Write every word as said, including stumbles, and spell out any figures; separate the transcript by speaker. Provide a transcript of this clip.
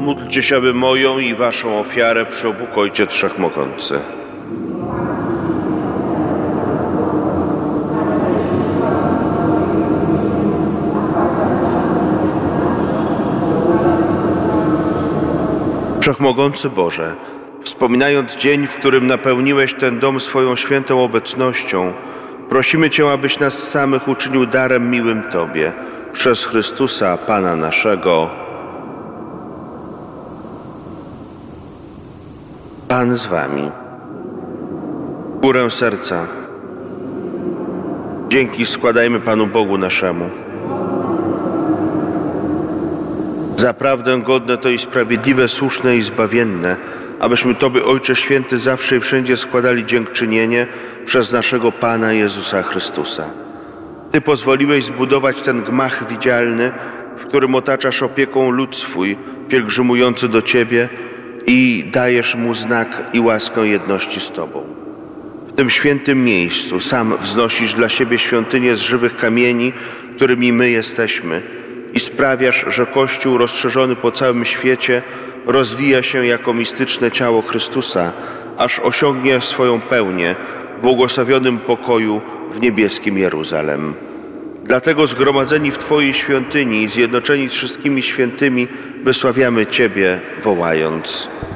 Speaker 1: Módlcie się, aby moją i waszą ofiarę przyjął Bóg Ojciec Wszechmogący. Wszechmogący Boże, wspominając dzień, w którym napełniłeś ten dom swoją świętą obecnością, prosimy Cię, abyś nas samych uczynił darem miłym Tobie, przez Chrystusa, Pana naszego. Pan z wami. Górę serca. Dzięki składajmy Panu Bogu naszemu. Zaprawdę godne to i sprawiedliwe, słuszne i zbawienne, abyśmy Tobie, Ojcze Święty, zawsze i wszędzie składali dziękczynienie przez naszego Pana Jezusa Chrystusa. Ty pozwoliłeś zbudować ten gmach widzialny, w którym otaczasz opieką lud swój, pielgrzymujący do Ciebie, i dajesz mu znak i łaskę jedności z Tobą. W tym świętym miejscu sam wznosisz dla siebie świątynię z żywych kamieni, którymi my jesteśmy, i sprawiasz, że Kościół rozszerzony po całym świecie rozwija się jako mistyczne ciało Chrystusa, aż osiągnie swoją pełnię w błogosławionym pokoju w niebieskim Jeruzalem. Dlatego zgromadzeni w Twojej świątyni i zjednoczeni z wszystkimi świętymi wysławiamy Ciebie, wołając: